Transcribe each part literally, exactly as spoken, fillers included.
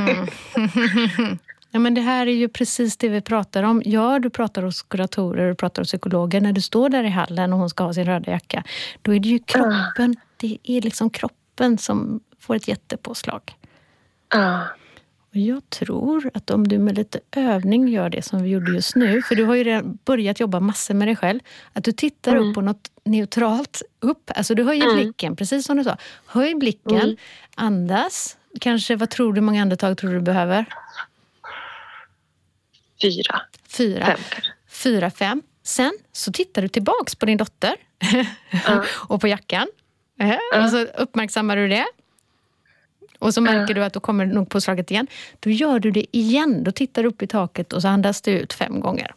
Mm. Ja, men det här är ju precis det vi pratar om. Ja, du pratar hos kuratorer, du pratar hos psykologer. När du står där i hallen och hon ska ha sin röda jacka, då är det ju kroppen. Det är liksom kroppen som får ett jättepåslag. Ja. Och jag tror att om du med lite övning gör det som vi gjorde just nu, för du har ju redan börjat jobba massor med dig själv, att du tittar mm. upp på något neutralt upp. Alltså du höjer mm. blicken, precis som du sa. Höj blicken, mm. andas. Kanske, vad tror du, många andetag tror du behöver? Fyra. Fyra. Fem. Fyra, fem. Sen så tittar du tillbaks på din dotter mm. och på jackan. Mm. Och så uppmärksammar du det. Och så märker mm. du att då kommer nog påslaget igen. Då gör du det igen. Då tittar du upp i taket och så andas du ut fem gånger.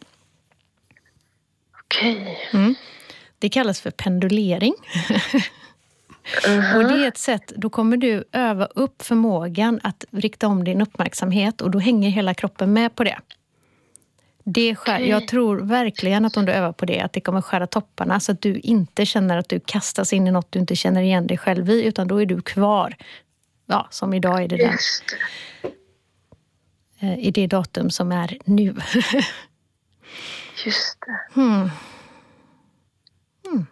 Okej. Okay. Mm. Det kallas för pendulering. Uh-huh. Och det är ett sätt, då kommer du öva upp förmågan att rikta om din uppmärksamhet och då hänger hela kroppen med på det. Det skär, okay. Jag tror verkligen att om du övar på det, att det kommer skära topparna så att du inte känner att du kastas in i något du inte känner igen dig själv i, utan då är du kvar. Ja, som idag är det den. Det. I det datum som är nu. Just det. Hmm. Hmm.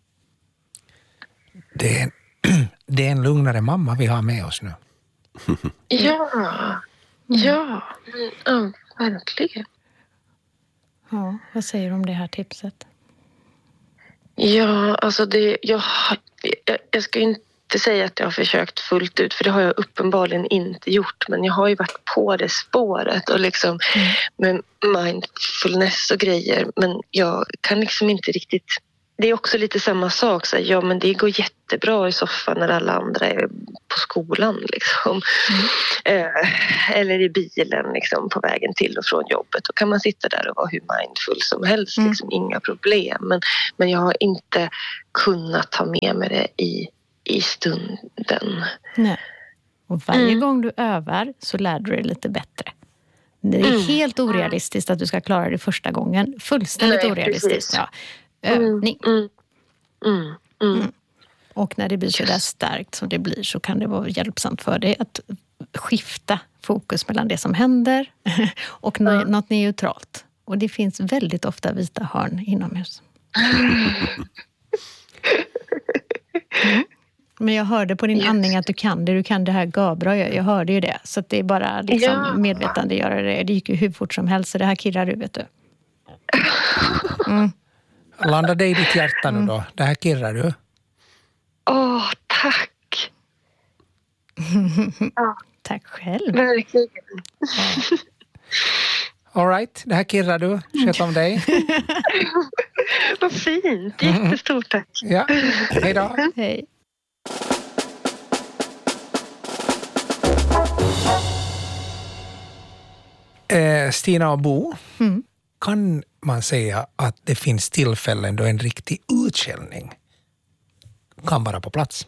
Det, är, det är en lugnare mamma vi har med oss nu. Ja, ja, ja, verkligen. Ja, vad säger du om det här tipset? Ja, alltså det, jag, jag, jag ska inte säga att jag har försökt fullt ut, för det har jag uppenbarligen inte gjort, men jag har ju varit på det spåret och liksom mm. med mindfulness och grejer, men jag kan liksom inte riktigt. Det är också lite samma sak, så här, ja men det går jättebra i soffan när alla andra är på skolan liksom. Mm. Eh, eller i bilen liksom, på vägen till och från jobbet. Då kan man sitta där och vara hur mindful som helst, mm. liksom, inga problem. Men, men jag har inte kunnat ta med mig det i, i stunden. Nej. Och varje mm. gång du övar så lär du dig lite bättre. Det är mm. helt orealistiskt att du ska klara det första gången. Fullständigt Nej, orealistiskt, ja. Övning. Mm, mm, mm, mm. Mm. Och när det blir så där starkt som det blir, så kan det vara hjälpsamt för dig att skifta fokus mellan det som händer och mm. något neutralt. Och det finns väldigt ofta vita hörn inomhus. Mm. Men jag hörde på din yes. andning att du kan det. Du kan det här gabra. Jag, jag hörde ju det. Så att det är bara liksom ja. medvetandegöra det. Det gick ju hur fort som helst. Så det här kirrar du, vet du. Mm. Landa dig i ditt hjärta nu då. Det här kirrar du. Åh, oh, tack. Ja. Tack själv. Verkligen. Ja. All right, det här kirrar du. Sköt om dig. Vad fint. Jättestort tack. Ja, hej då. Hej. Eh, Stina och Bo, mm. kan man säga att det finns tillfällen då en riktig utskällning kan vara på plats?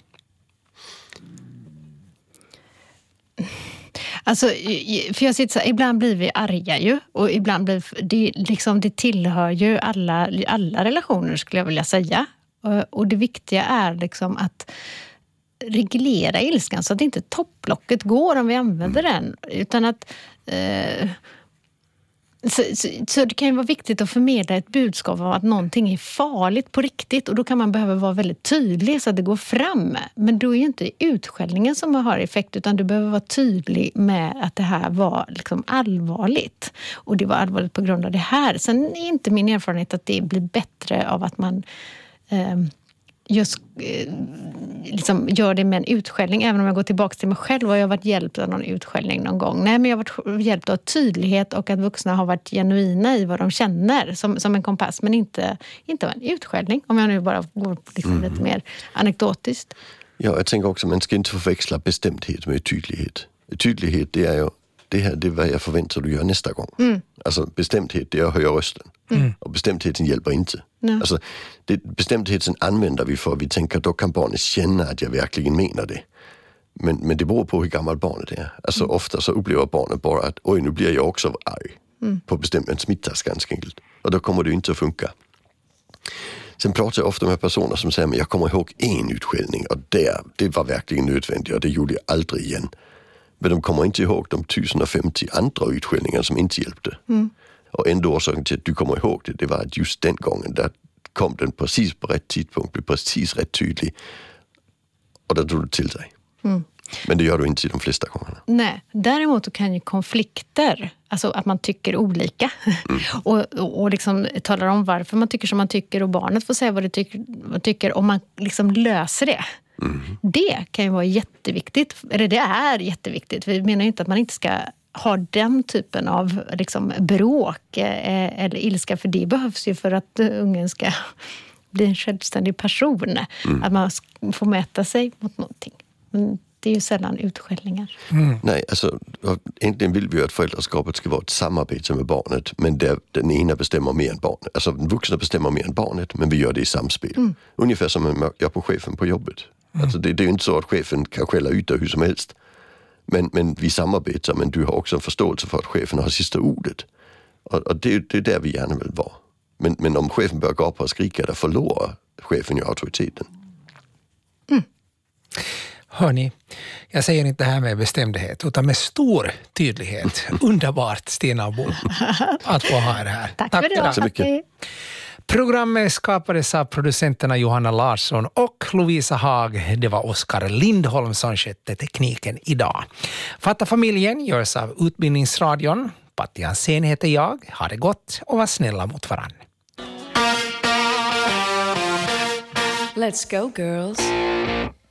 Alltså, för jag sitter så här, ibland blir vi arga ju, och ibland blir det liksom, det tillhör ju alla, alla relationer, skulle jag vilja säga. Och det viktiga är liksom att reglera ilskan så att inte topplocket går om vi använder den, utan att eh, Så, så, så det kan ju vara viktigt att förmedla ett budskap om att någonting är farligt på riktigt, och då kan man behöva vara väldigt tydlig så att det går fram. Men då är ju inte utskällningen som har effekt, utan du behöver vara tydlig med att det här var liksom allvarligt. Och det var allvarligt på grund av det här. Sen är inte min erfarenhet att det blir bättre av att man eh, just eh, liksom gör det med en utskällning. Även om jag går tillbaka till mig själv, och jag har varit hjälpt av någon utskällning någon gång. Nej, men jag har varit hjälpt av tydlighet och att vuxna har varit genuina i vad de känner som, som en kompass, men inte, inte av en utskällning. Om jag nu bara går liksom mm. lite mer anekdotiskt. Ja, jag tänker också att man ska inte förväxla bestämdhet med tydlighet. Tydlighet, det är ju det här, det är vad jag förväntar du gör nästa gång. Mm. Alltså bestämdhet, det är att höja rösten. Mm. Och bestämdheten hjälper inte. No. Alltså, det, bestämdheten använder vi för att vi tänker, då kan barnet känna att jag verkligen menar det. Men, men det beror på hur gammal barnet är. Alltså mm. ofta så upplever barnet bara att oj, nu blir jag också arg. Mm. På bestämdhet smittas ganska enkelt. Och då kommer det inte att funka. Sen pratar jag ofta med personer som säger, men jag kommer ihåg en utskällning och det, det var verkligen nödvändigt och det gjorde jag aldrig igen. Men de kommer inte ihåg de tusen femtio andra utskällningar som inte hjälpte. Mm. Och ändå orsaken till att du kommer ihåg det, det var att just den gången där kom den precis på rätt tidpunkt, blev precis rätt tydlig. Och där tog du till sig. Mm. Men det gör du inte i de flesta gångerna. Nej, däremot kan ju konflikter, alltså att man tycker olika mm. och, och, och liksom talar om varför man tycker som man tycker och barnet får säga vad det tycker, vad tycker om man liksom löser det. Mm. Det kan ju vara jätteviktigt, eller det är jätteviktigt. Vi menar ju inte att man inte ska ha den typen av liksom bråk eh, eller ilska, för det behövs ju för att ungen ska bli en självständig person. Mm. Att man får mäta sig mot någonting. Men det är ju sällan utskällningar. Mm. Nej, alltså egentligen vill vi ju att föräldraskapet ska vara ett samarbete med barnet, men där den ena bestämmer mer än barnet. Alltså den vuxna bestämmer mer än barnet, men vi gör det i samspel. Mm. Ungefär som man gör på chefen på jobbet. Mm. Alltså det, det är ju inte så att chefen kan skälla ut dig hur som helst. Men, men vi samarbetar, men du har också en förståelse för att chefen har sista ordet. Och, och det, det är där vi gärna vill vara. Men, men om chefen börjar gå upp och skrika, där förlorar chefen ju auktoriteten. Mm. Hörni, jag säger inte det här med bestämdhet utan med stor tydlighet. Underbart, Stina och Bo, att få ha er här. Tack, Tack för det. Så mycket. Programmet skapades av producenterna Johanna Larsson och Lovisa Haag. Det var Oskar Lindholm som skötte tekniken idag. Fatta familjen görs av Utbildningsradion. Patti Hansén heter jag. Ha det gott och var snälla mot varann. Let's go, girls.